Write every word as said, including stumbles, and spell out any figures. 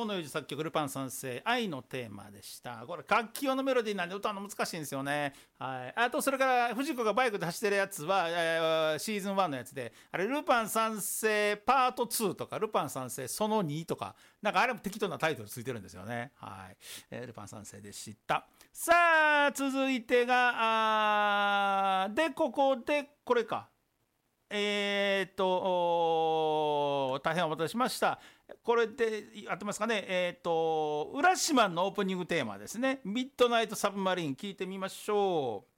野裕二作曲ルパン三世愛のテーマでした。これ楽器用のメロディーなんで歌うの難しいんですよね。はい、あとそれから藤子がバイクで走ってるやつは、えー、シーズンワンのやつで、あれルパン三世パートツーとかルパン三世そのにとか、なんかあれも適当なタイトルついてるんですよね。はい、えー、ルパン三世でした。さあ続いてがあでここでこれかえー、っと大変お待たせしました。これで合ってますかね。えー、っと浦島のオープニングテーマですね。ミッドナイトサブマリン聞いてみましょう。